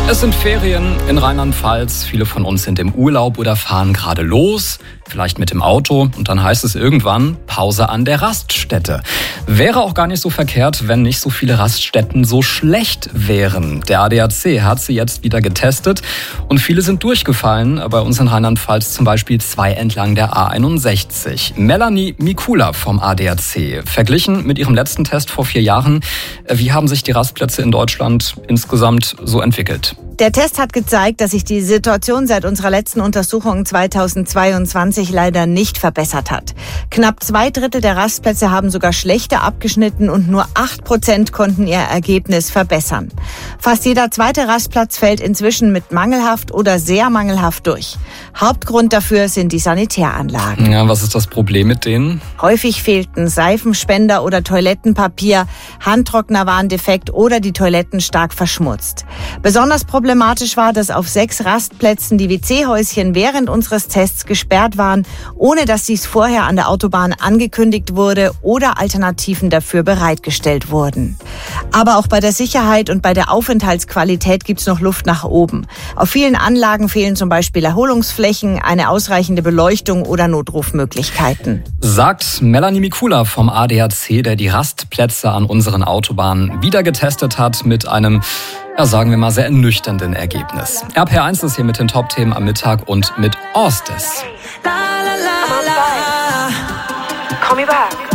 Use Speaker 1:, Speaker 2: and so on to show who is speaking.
Speaker 1: Es sind Ferien in Rheinland-Pfalz. Viele von uns sind im Urlaub oder fahren gerade los, vielleicht mit dem Auto. Und dann heißt es irgendwann Pause an der Raststätte. Wäre auch gar nicht so verkehrt, wenn nicht so viele Raststätten so schlecht wären. Der ADAC hat sie jetzt wieder getestet und viele sind durchgefallen. Bei uns in Rheinland-Pfalz zum Beispiel 2 entlang der A61. Melanie Mikula vom ADAC. Verglichen mit ihrem letzten Test vor 4 Jahren, wie haben sich die Rastplätze in Deutschland insgesamt so entwickelt?
Speaker 2: Der Test hat gezeigt, dass sich die Situation seit unserer letzten Untersuchung 2022 leider nicht verbessert hat. Knapp 2/3 der Rastplätze haben sogar schlechter abgeschnitten und nur 8% konnten ihr Ergebnis verbessern. Fast jeder zweite Rastplatz fällt inzwischen mit mangelhaft oder sehr mangelhaft durch. Hauptgrund dafür sind die Sanitäranlagen.
Speaker 1: Ja, was ist das Problem mit denen?
Speaker 2: Häufig fehlten Seifenspender oder Toilettenpapier, Handtrockner waren defekt oder die Toiletten stark verschmutzt. Besonders problematisch war, dass auf 6 Rastplätzen die WC-Häuschen während unseres Tests gesperrt waren, ohne dass dies vorher an der Autobahn angekündigt wurde oder Alternativen dafür bereitgestellt wurden. Aber auch bei der Sicherheit und bei der Aufenthaltsqualität gibt es noch Luft nach oben. Auf vielen Anlagen fehlen zum Beispiel Erholungsflächen, eine ausreichende Beleuchtung oder Notrufmöglichkeiten.
Speaker 1: Sagt Melanie Mikula vom ADAC, der die Rastplätze an unseren Autobahnen wieder getestet hat mit einem, sagen wir mal, sehr ernüchternden Ergebnis. RPR1 ist hier mit den Top-Themen am Mittag und mit Orstes.
Speaker 3: Call me back.